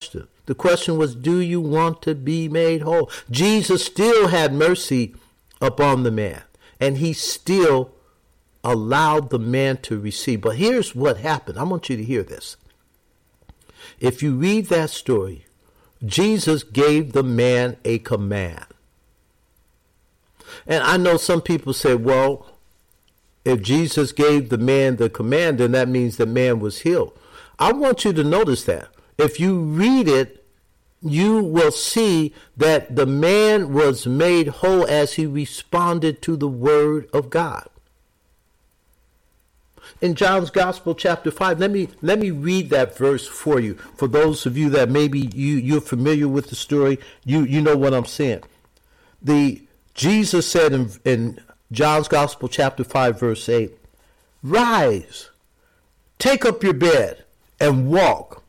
question. The question was, do you want to be made whole? Jesus still had mercy upon the man, and he still allowed the man to receive. But here's what happened. I want you to hear this. If you read that story, Jesus gave the man a command. And I know some people say, well, if Jesus gave the man the command, then that means the man was healed. I want you to notice that. If you read it, you will see that the man was made whole as he responded to the word of God. In John's Gospel, chapter 5, let me read that verse for you. For those of you that maybe you're familiar with the story, you know what I'm saying. Jesus said in John's Gospel, chapter 5, verse 8, rise, take up your bed, and walk.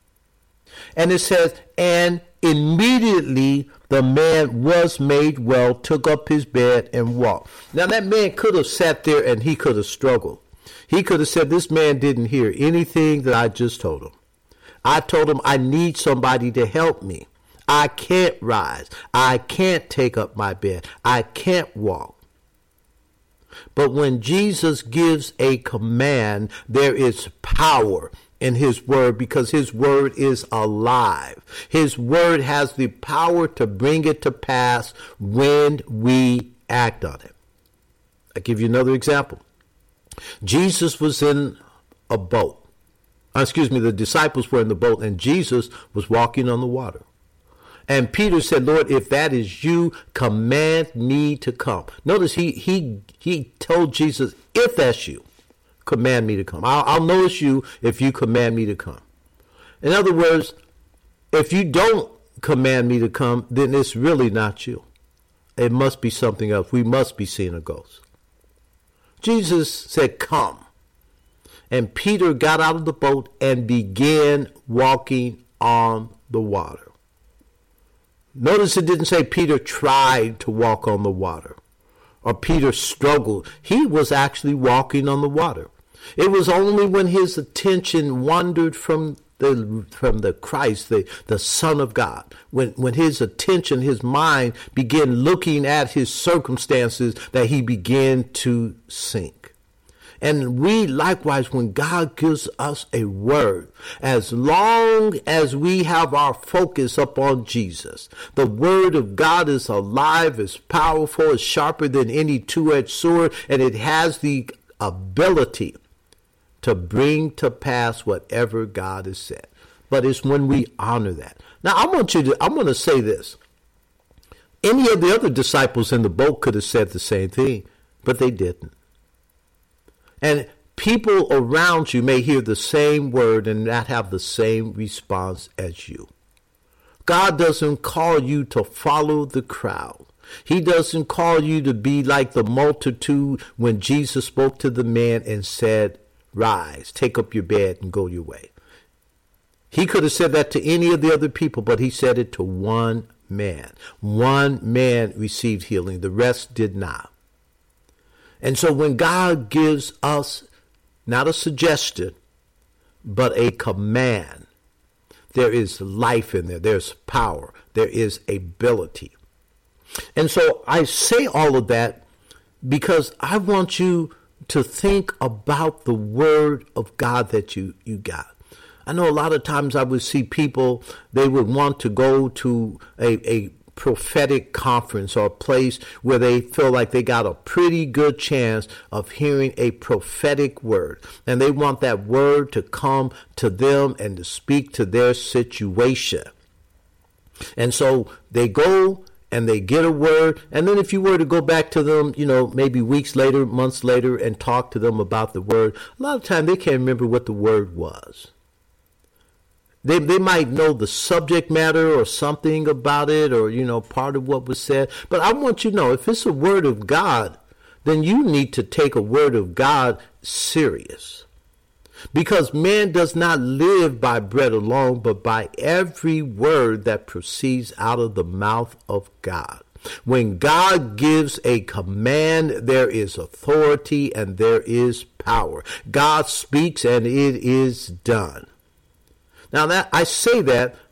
And it says, and immediately the man was made well, took up his bed, and walked. Now that man could have sat there and he could have struggled. He could have said, this man didn't hear anything that I just told him. I told him I need somebody to help me. I can't rise. I can't take up my bed. I can't walk. But when Jesus gives a command, there is power in his word, because his word is alive. His word has the power to bring it to pass when we act on it. I'll give you another example. Jesus was in a boat. The disciples were in the boat, and Jesus was walking on the water. And Peter said, Lord, if that is you, command me to come. Notice he told Jesus, if that's you, command me to come. I'll know it's you if you command me to come. In other words, if you don't command me to come, then it's really not you. It must be something else. We must be seeing a ghost. Jesus said, come. And Peter got out of the boat and began walking on the water. Notice it didn't say Peter tried to walk on the water or Peter struggled. He was actually walking on the water. It was only when his attention wandered from the Christ, the Son of God, when his attention, his mind began looking at his circumstances, that he began to sink. And we likewise, when God gives us a word, as long as we have our focus upon Jesus, the word of God is alive, is powerful, is sharper than any two-edged sword, and it has the ability to bring to pass whatever God has said. But it's when we honor that. Now, I'm going to say this. Any of the other disciples in the boat could have said the same thing, but they didn't. And people around you may hear the same word and not have the same response as you. God doesn't call you to follow the crowd. He doesn't call you to be like the multitude when Jesus spoke to the man and said, rise, take up your bed and go your way. He could have said that to any of the other people, but he said it to one man. One man received healing. The rest did not. And so when God gives us not a suggestion, but a command, there is life in there. There's power. There is ability. And so I say all of that because I want you to think about the word of God that you got. I know a lot of times I would see people, they would want to go to a prophetic conference or a place where they feel like they got a pretty good chance of hearing a prophetic word. And they want that word to come to them and to speak to their situation. And so they go and they get a word. And then if you were to go back to them, maybe weeks later, months later, and talk to them about the word, a lot of time they can't remember what the word was. They might know the subject matter or something about it or, part of what was said. But I want you to know, if it's a word of God, then you need to take a word of God serious. Because man does not live by bread alone, but by every word that proceeds out of the mouth of God. When God gives a command, there is authority and there is power. God speaks and it is done. Now that I say that